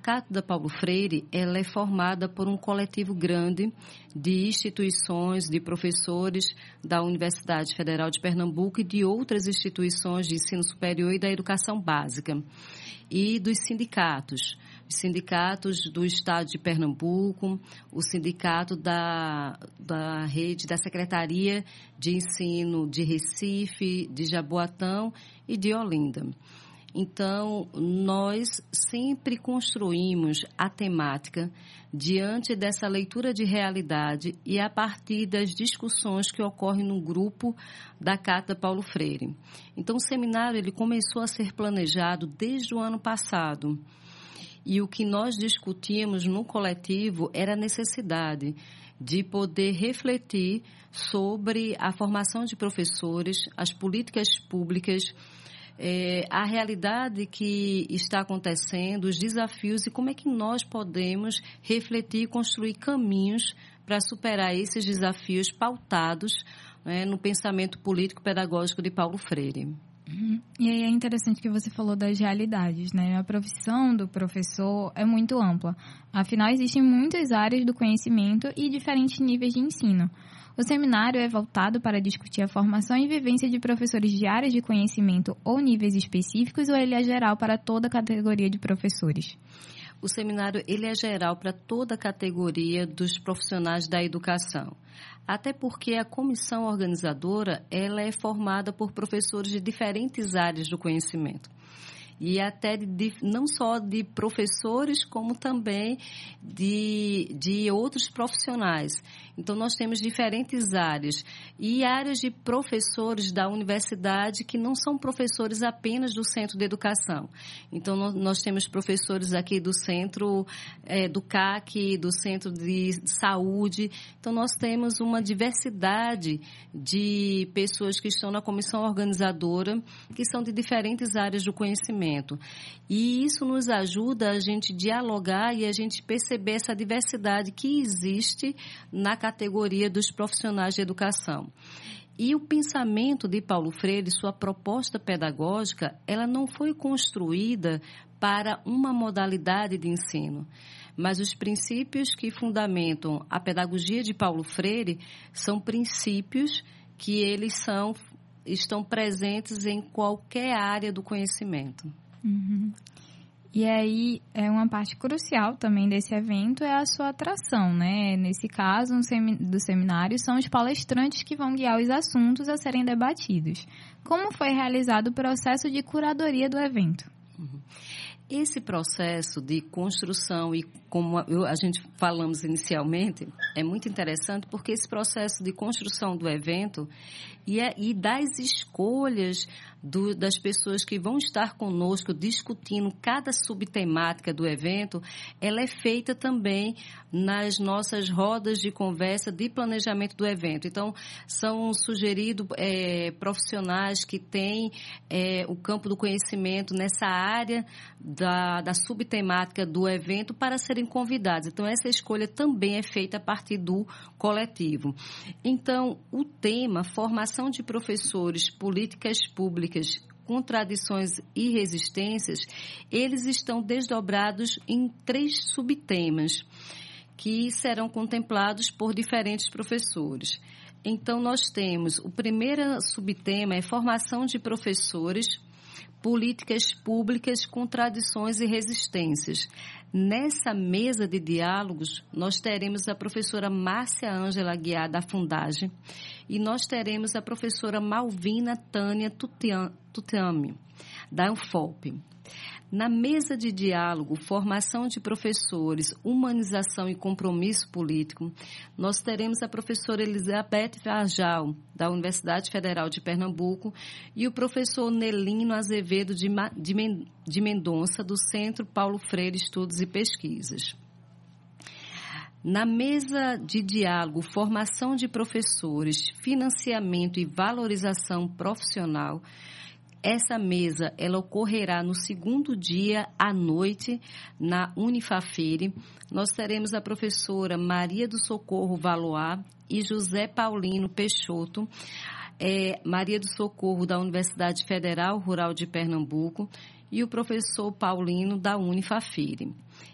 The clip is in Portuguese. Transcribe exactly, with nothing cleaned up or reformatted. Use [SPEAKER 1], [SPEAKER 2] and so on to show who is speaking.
[SPEAKER 1] Cátedra Paulo Freire, ela é formada por um coletivo grande de instituições, de professores da Universidade Federal de Pernambuco e de outras instituições de ensino superior e da educação básica, e dos sindicatos. Os sindicatos do Estado de Pernambuco, o sindicato da, da rede, da Secretaria de Ensino de Recife, de Jaboatão e de Olinda. Então, nós sempre construímos a temática diante dessa leitura de realidade e a partir das discussões que ocorrem no grupo da Cátedra Paulo Freire. Então, o seminário ele começou a ser planejado desde o ano passado. E o que nós discutimos no coletivo era a necessidade de poder refletir sobre a formação de professores, as políticas públicas, É, a realidade que está acontecendo, os desafios e como é que nós podemos refletir e construir caminhos para superar esses desafios pautados, né, no pensamento político-pedagógico de Paulo Freire.
[SPEAKER 2] Uhum. E aí é interessante que você falou das realidades, né? A profissão do professor é muito ampla. Afinal, existem muitas áreas do conhecimento e diferentes níveis de ensino. O seminário é voltado para discutir a formação e vivência de professores de áreas de conhecimento ou níveis específicos, ou ele é geral para toda a categoria de professores?
[SPEAKER 1] O seminário ele é geral para toda a categoria dos profissionais da educação. Até porque a comissão organizadora ela é formada por professores de diferentes áreas do conhecimento. E até de, não só de professores, como também de, de outros profissionais. Então, nós temos diferentes áreas. E áreas de professores da universidade que não são professores apenas do Centro de Educação. Então, nós, nós temos professores aqui do Centro é, do C A C, do Centro de Saúde. Então, nós temos uma diversidade de pessoas que estão na comissão organizadora, que são de diferentes áreas do conhecimento. E isso nos ajuda a gente dialogar e a gente perceber essa diversidade que existe na categoria dos profissionais de educação. E o pensamento de Paulo Freire, sua proposta pedagógica, ela não foi construída para uma modalidade de ensino. Mas os princípios que fundamentam a pedagogia de Paulo Freire são princípios que eles são estão presentes em qualquer área do conhecimento.
[SPEAKER 2] Uhum. E aí, é uma parte crucial também desse evento é a sua atração, né? Nesse caso, um semi- do seminário, são os palestrantes que vão guiar os assuntos a serem debatidos. Como foi realizado o processo de curadoria do evento?
[SPEAKER 1] Uhum. Esse processo de construção, e como eu, a gente falamos inicialmente, é muito interessante porque esse processo de construção do evento e, é, e das escolhas do, das pessoas que vão estar conosco discutindo cada subtemática do evento, ela é feita também nas nossas rodas de conversa de planejamento do evento. Então, são sugeridos é, profissionais que têm é, o campo do conhecimento nessa área da, da subtemática do evento para serem convidados. Então, essa escolha também é feita a partir do coletivo. Então, o tema, formação de professores, políticas públicas, contradições e resistências, eles estão desdobrados em três subtemas que serão contemplados por diferentes professores. Então, nós temos, o primeiro subtema é formação de professores, políticas públicas, contradições e resistências. Nessa mesa de diálogos, nós teremos a professora Márcia Ângela Aguiar, da Fundagem, e nós teremos a professora Malvina Tânia Tutiame, da Anfop. Na mesa de diálogo, formação de professores, humanização e compromisso político, nós teremos a professora Elizabeth Varjal, da Universidade Federal de Pernambuco, e o professor Nelino Azevedo de, de, Men, de Mendonça, do Centro Paulo Freire Estudos e Pesquisas. Na mesa de diálogo, formação de professores, financiamento e valorização profissional, essa mesa, ela ocorrerá no segundo dia à noite na Unifafire. Nós teremos a professora Maria do Socorro Valois e José Paulino Peixoto, é, Maria do Socorro da Universidade Federal Rural de Pernambuco e o professor Paulino da Unifafire.